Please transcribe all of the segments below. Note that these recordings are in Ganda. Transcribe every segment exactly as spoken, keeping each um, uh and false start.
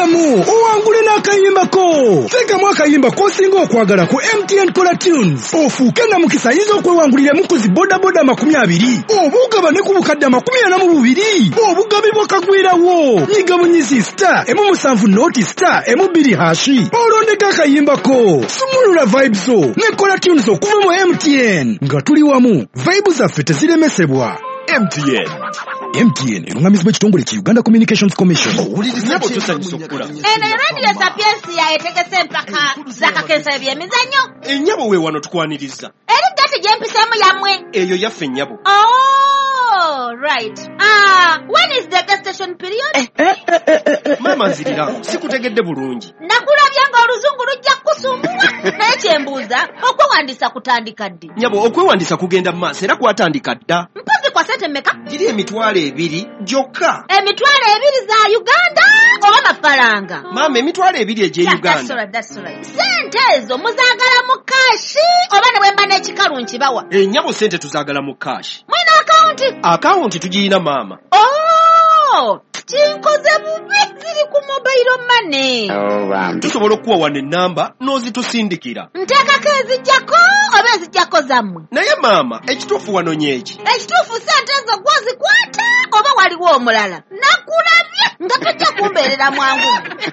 wamu owangule n'akayimbako. Teekamu akayimba k'osinga okwagala ku M T N Color Tunes ofuuke na mukisa ayinza okwewanguliramu ku zi bodaboda makumi abiri oba ogabane ku bukadde amakumi ana mu bubiri obugabibwa kagwirawo. Nyiga bunyizi star emu musanvu noti star emu bbiri hashi olondeka akayimbako. Sumulula vibes zo ne Color Tunes okuva mu M T N nga tuli wamu. Vibes zaffe teziremesebwa. M T N M T N erungamizibwa ekitongole ki Uganda Communications Commission. Owuliriza tusanyusa okula. Eno Radio Sapiensia etegese empaka zakakensa ebyemizannyo. Ennyabo we wano tukwaniriza. Eri date gyempisamu yamwe. Eyo yaffe ennyabo. Oh, right. Ah, when is the gas station period? Eh, eh, eh, eh, eh, Mama nzirira, sikutegedde bulungi. Nakulabya nga oluzungu lujja kusumbula. Naye kyembuuza, okwewandisa kutandika ddi? Nyabo, okwewandisa kugenda mu maaso era kwatandika dda. Mpozi kwa sente mmeka? Giri emitwalo ebiri gyokka. Emitwalo ebiri za Uganda oba mafaranga? Mama, emitwalo ebiri egye Yeah, Uganda. that's right, that's right. Sente ezo muzaagala mu kashi oba ne bwemba n'ekikalu nkibawa? Ennyabo sente tuzaagala mu kashi. Mwina akawunti? Akawunti tugiyina maama. Oh, kinkoze bubi ziri ku mobile money. Oh, tusobola okuwa wano ennamba n'ozitusindikira. Nteekako ezijjako oba ezijjako zammwe? Naye maama, ekituufu wano nyeki. Ekituufu sente ezo gwozikwata oba waliwo omulala? Nakulabye nga tojja kumbeerera mwangu.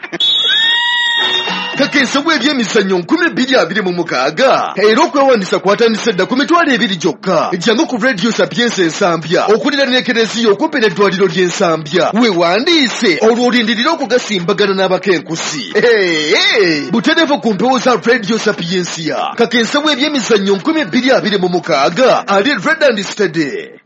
Kakensa bw'ebyemizannyo nkumi bbiri abiri mu mukaaga era okwewandisa kwatandise dda ku mitwalo ebiri gyokka. Jangu ku Radio Sapienza Ensambya okulira n'ekereziya okumpi n'eddwaliro ly'Ensambya. Weewandiise olwo olindirira okugasimbagana n'abakenkusi. Hey, butereevu ku mpewo za Radio Sapienza. Kakensa bw'ebyemizannyo nkumi bbiri abiri mu mukaaga ali Red and Steady.